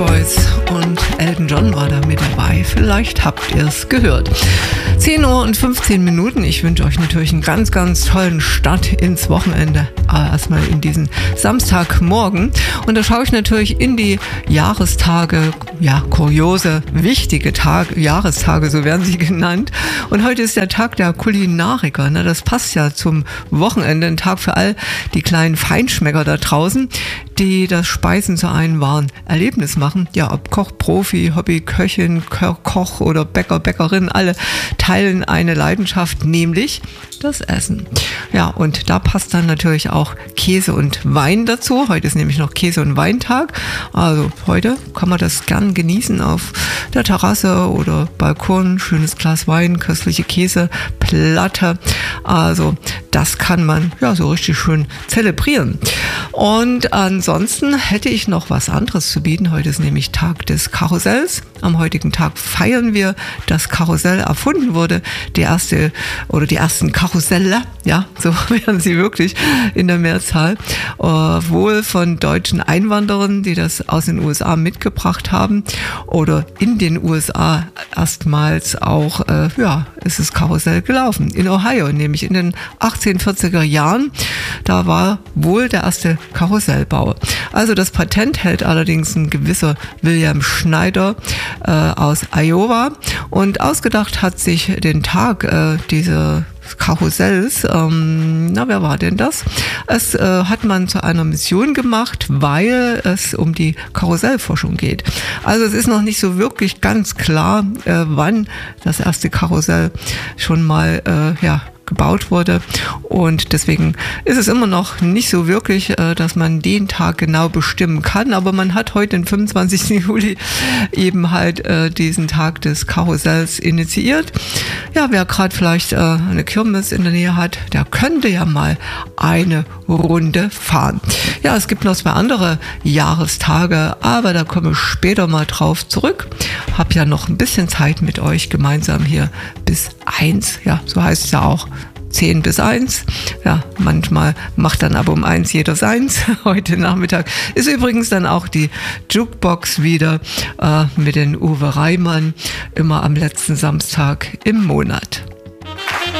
Boys und Elton John war da mit dabei. Vielleicht habt ihr es gehört. 10 Uhr und 15 Minuten. Ich wünsche euch natürlich einen ganz, ganz tollen Start ins Wochenende. Erstmal in diesen Samstagmorgen. Und da schaue ich natürlich in die Jahrestage, ja, kuriose, wichtige Jahrestage, so werden sie genannt. Und heute ist der Tag der Kulinariker. Ne? Das passt ja zum Wochenende. Ein Tag für all die kleinen Feinschmecker da draußen, die das Speisen zu einem wahren Erlebnis machen. Ja, ob Kochprofi, Hobbyköchin, Koch oder Bäcker, Bäckerin, alle teilen eine Leidenschaft, nämlich das Essen. Ja, und da passt dann natürlich auch Käse und Wein dazu. Heute ist nämlich noch Käse- und Weintag. Also heute kann man das gern genießen auf der Terrasse oder Balkon. Schönes Glas Wein, köstliche Käseplatte. Also das kann man ja so richtig schön zelebrieren. Und ansonsten hätte ich noch was anderes zu bieten. Heute ist nämlich Tag des Karussells. Am heutigen Tag feiern wir, dass Karussell erfunden wurde. Die ersten Karusselle, ja, so werden sie wirklich in der Mehrzahl, wohl von deutschen Einwanderern, die das aus den USA mitgebracht haben, oder in den USA erstmals auch, ist das Karussell gelaufen. In Ohio, nämlich in den 1840er Jahren, da war wohl der erste Karussellbau. Also das Patent hält allerdings ein gewisser William Schneider aus Iowa, und ausgedacht hat sich den Tag dieser Karussells, wer war denn das? Es hat man zu einer Mission gemacht, weil es um die Karussellforschung geht. Also es ist noch nicht so wirklich ganz klar, wann das erste Karussell schon mal gebaut wurde, und deswegen ist es immer noch nicht so wirklich, dass man den Tag genau bestimmen kann, aber man hat heute, den 25. Juli, eben halt diesen Tag des Karussells initiiert. Ja, wer gerade vielleicht eine Kirmes in der Nähe hat, der könnte ja mal eine Runde fahren. Ja, es gibt noch 2 andere Jahrestage, aber da komme ich später mal drauf zurück. Hab ja noch ein bisschen Zeit mit euch gemeinsam hier bis 1, ja, so heißt es ja auch. 10 bis 1. Ja, manchmal macht dann aber um 1 jeder seins. Heute Nachmittag ist übrigens dann auch die Jukebox wieder mit den Uwe Reimann, immer am letzten Samstag im Monat.